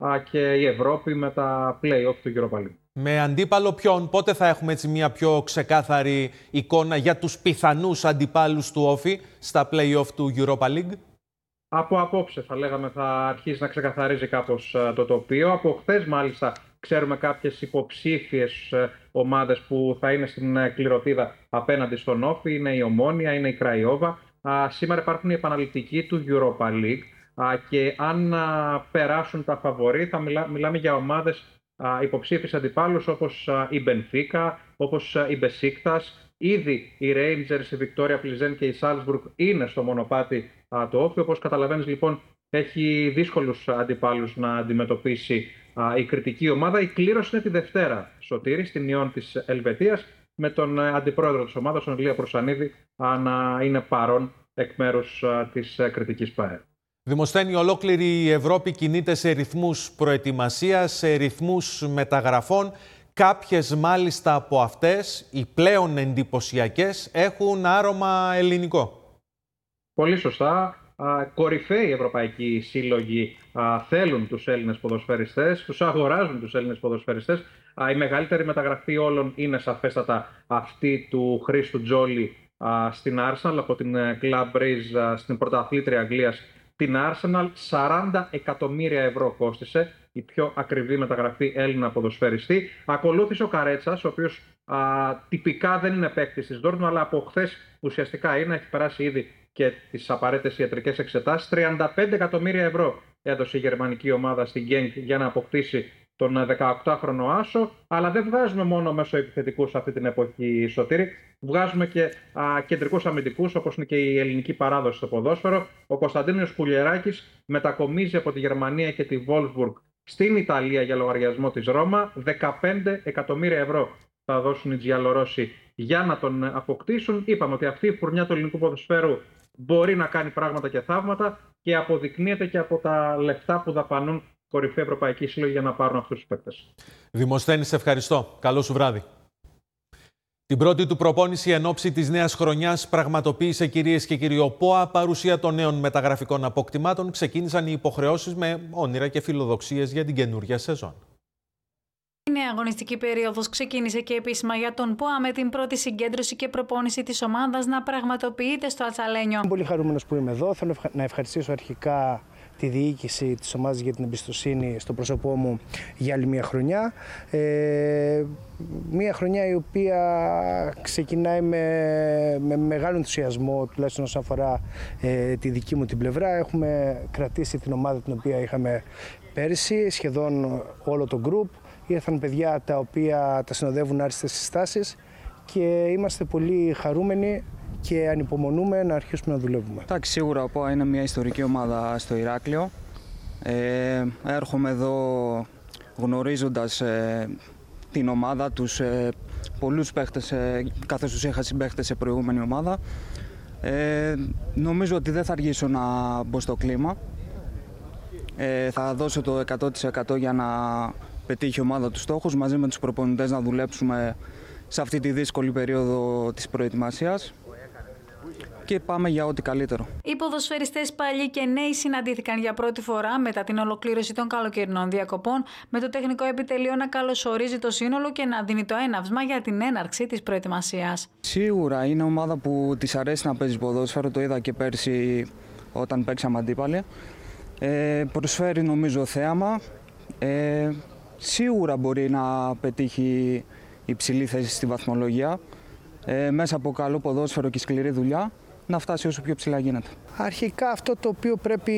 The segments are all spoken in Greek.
και η Ευρώπη με τα play-off του Europa League. Με αντίπαλο ποιον, πότε θα έχουμε έτσι μια πιο ξεκάθαρη εικόνα για τους πιθανούς αντιπάλους του Όφη στα play-off του Europa League? Από απόψε θα λέγαμε θα αρχίσει να ξεκαθαρίζει κάπως το τοπίο. Από χθες μάλιστα ξέρουμε κάποιες υποψήφιες ομάδες που θα είναι στην κληρωτίδα απέναντι στον Όφη. Είναι η Ομόνοια, είναι η Κραϊόβα. Σήμερα υπάρχουν οι επαναληπτικοί του Europa League και αν περάσουν τα φαβορί θα μιλάμε για ομάδες υποψήφιες αντιπάλους όπως η Μπενφίκα, όπως η Μπεσίκτας. Ήδη οι Rangers, η Βικτόρια Πλιζέν και η Σάλτσμπουργκ είναι στο μονοπάτι το Όφη. Όπως καταλαβαίνεις λοιπόν έχει δύσκολους αντιπάλους να αντιμετωπίσει η κριτική ομάδα. Η κλήρωση είναι τη Δευτέρα, Σωτήρη, στην Ιόν της Ελβετίας, με τον αντιπρόεδρο της ομάδας, τον Ηλία Προσανίδη, να είναι παρόν εκ μέρους της κριτικής ΠΑΕ. Δημοσθένη, ολόκληρη η Ευρώπη κινείται σε ρυθμούς προετοιμασίας, σε ρυθμούς μεταγραφών. Κάποιες μάλιστα από αυτές, οι πλέον εντυπωσιακές, έχουν άρωμα ελληνικό. Πολύ σωστά. Κορυφαίοι ευρωπαϊκοί σύλλογοι θέλουν τους Έλληνες ποδοσφαιριστές, τους αγοράζουν τους Έλληνες ποδοσφαιριστές. Η μεγαλύτερη μεταγραφή όλων είναι σαφέστατα αυτή του Χρήστου Τζόλι στην Arsenal, από την Club Breeze στην πρωταθλήτρια Αγγλίας, την Arsenal. 40 εκατομμύρια ευρώ κόστισε, η πιο ακριβή μεταγραφή Έλληνα ποδοσφαιριστή. Ακολούθησε ο Καρέτσας, ο οποίος τυπικά δεν είναι παίκτης της Dortmund, αλλά από χθες ουσιαστικά είναι, έχει περάσει ήδη και τις απαραίτητες ιατρικές εξετάσεις. 35 εκατομμύρια ευρώ έδωσε η γερμανική ομάδα στην Genk για να αποκτήσει τον 18χρονο Άσο. Αλλά δεν βγάζουμε μόνο μέσω επιθετικούς σε αυτή την εποχή, Σωτήρη. Βγάζουμε και κεντρικούς αμυντικούς, όπως είναι και η ελληνική παράδοση στο ποδόσφαιρο. Ο Κωνσταντίνος Πουλιεράκης μετακομίζει από τη Γερμανία και τη Wolfsburg στην Ιταλία για λογαριασμό της Ρώμα. 15 εκατομμύρια ευρώ θα δώσουν οι Τζιαλορώσοι για να τον αποκτήσουν. Είπαμε ότι αυτή η φουρνιά του ελληνικού ποδοσφαίρου μπορεί να κάνει πράγματα και θαύματα και αποδεικνύεται και από τα λεφτά που δαπανούν κορυφαίοι ευρωπαϊκοί σύλλογοι για να πάρουν αυτούς τους παίκτες. Δημοσθένη, σε ευχαριστώ. Καλό σου βράδυ. Την πρώτη του προπόνηση εν ώψη της νέας χρονιάς πραγματοποίησε, κυρίες και κύριοι, ο ΠΟΑ. Παρουσία των νέων μεταγραφικών αποκτημάτων, ξεκίνησαν οι υποχρεώσεις με όνειρα και φιλοδοξίες για την καινούργια σεζόν. Η νέα αγωνιστική περίοδος ξεκίνησε και επίσημα για τον ΠΟΑ, με την πρώτη συγκέντρωση και προπόνηση της ομάδας να πραγματοποιείται στο Ατσαλένιο. Είμαι πολύ χαρούμενος που είμαι εδώ. Θέλω να ευχαριστήσω αρχικά τη διοίκηση της ομάδας για την εμπιστοσύνη στο πρόσωπό μου για άλλη μια χρονιά. Μια χρονιά η οποία ξεκινάει με μεγάλο ενθουσιασμό, τουλάχιστον όσον αφορά τη δική μου την πλευρά. Έχουμε κρατήσει την ομάδα την οποία είχαμε πέρυσι, σχεδόν όλο το γκρουπ. Ήρθαν παιδιά τα οποία τα συνοδεύουν άριστες συστάσεις και είμαστε πολύ χαρούμενοι και ανυπομονούμε να αρχίσουμε να δουλεύουμε. Εντάξει, σίγουρα ο ΠΟΑ είναι μια ιστορική ομάδα στο Ηράκλειο. Έρχομαι εδώ γνωρίζοντας την ομάδα, τους πολλούς παίχτες, καθώς τους είχα συμπαίχτες σε προηγούμενη ομάδα. Νομίζω ότι δεν θα αργήσω να μπω στο κλίμα. Θα δώσω το 100% για να πετύχει η ομάδα τους στόχους, μαζί με τους προπονητές να δουλέψουμε σε αυτή τη δύσκολη περίοδο της προετοιμασίας και πάμε για ό,τι καλύτερο. Οι ποδοσφαιριστές παλιοί και νέοι συναντήθηκαν για πρώτη φορά μετά την ολοκλήρωση των καλοκαιρινών διακοπών, με το τεχνικό επιτελείο να καλωσορίζει το σύνολο και να δίνει το έναυσμα για την έναρξη της προετοιμασίας. Σίγουρα είναι ομάδα που της αρέσει να παίζει ποδόσφαιρο, το είδα και πέρσι όταν παίξαμε αντίπαλοι. Προσφέρει νομίζω θέαμα. Σίγουρα μπορεί να πετύχει υψηλή θέση στη βαθμολογία, μέσα από καλό ποδόσφαιρο και σκληρή δουλειά, να φτάσει όσο πιο ψηλά γίνεται. Αρχικά αυτό το οποίο πρέπει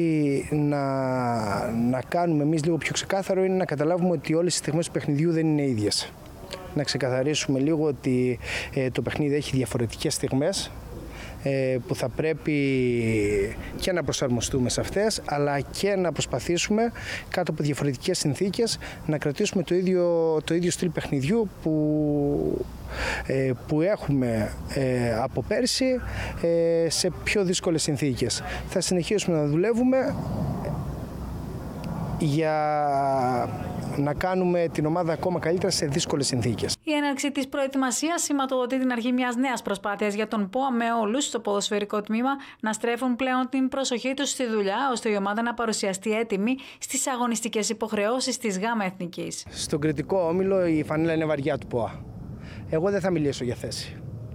να κάνουμε εμείς λίγο πιο ξεκάθαρο είναι να καταλάβουμε ότι όλες οι στιγμές του παιχνιδιού δεν είναι ίδιες. Να ξεκαθαρίσουμε λίγο ότι το παιχνίδι έχει διαφορετικές στιγμές, που θα πρέπει και να προσαρμοστούμε σε αυτές, αλλά και να προσπαθήσουμε κάτω από διαφορετικές συνθήκες να κρατήσουμε το ίδιο στυλ παιχνιδιού που έχουμε από πέρσι σε πιο δύσκολες συνθήκες. Θα συνεχίσουμε να δουλεύουμε για να κάνουμε την ομάδα ακόμα καλύτερα σε δύσκολες συνθήκες. Η έναρξη της προετοιμασίας σηματοδοτεί την αρχή μιας νέας προσπάθειας για τον ΠΟΑ με όλους στο ποδοσφαιρικό τμήμα να στρέφουν πλέον την προσοχή τους στη δουλειά, ώστε η ομάδα να παρουσιαστεί έτοιμη στις αγωνιστικές υποχρεώσεις της ΓΑΜΑ Εθνικής. Στον κριτικό όμιλο η φανέλα είναι βαριά του ΠΟΑ. Εγώ δεν θα μιλήσω για θέση.